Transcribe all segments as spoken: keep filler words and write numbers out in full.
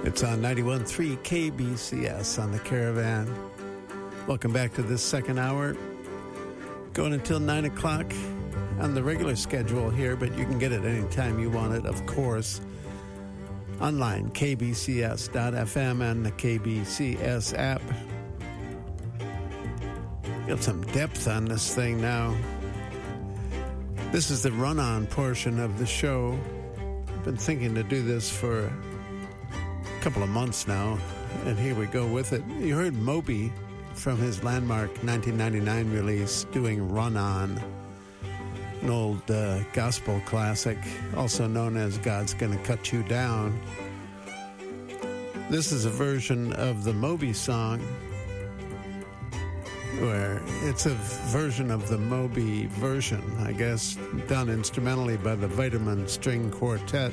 It's on ninety-one point three K B C S on the Caravan. Welcome back to this second hour. Going until nine o'clock on the regular schedule here, but you can get it anytime you want it, of course. Online, k b c s dot f m and the K B C S app. Got some depth on this thing now. This is the run-on portion of the show. I've been thinking to do this for a couple of months now, and here we go with it. You heard Moby from his landmark nineteen ninety-nine release doing Run On, an old uh, gospel classic, also known as God's Gonna Cut You Down. This is a version of the Moby song, where it's a version of the Moby version, I guess, done instrumentally by the Vitamin String Quartet.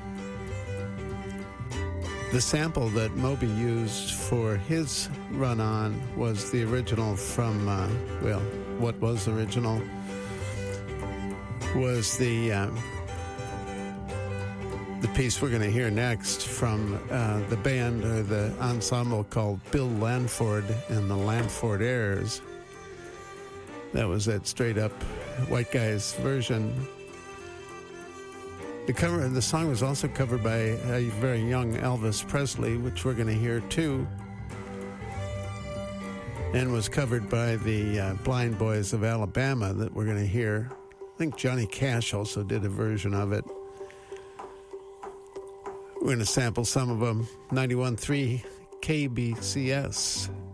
The sample that Moby used for his run-on was the original from, uh, well, what was original was the uh, the piece we're going to hear next from uh, the band or the ensemble called Bill Lanford and the Lanford Airs. That was that straight-up white guy's version. The cover, the song was also covered by a very young Elvis Presley, which we're going to hear too, and was covered by the uh, Blind Boys of Alabama that we're going to hear. I think Johnny Cash also did a version of it. We're going to sample some of them. ninety-one point three K B C S.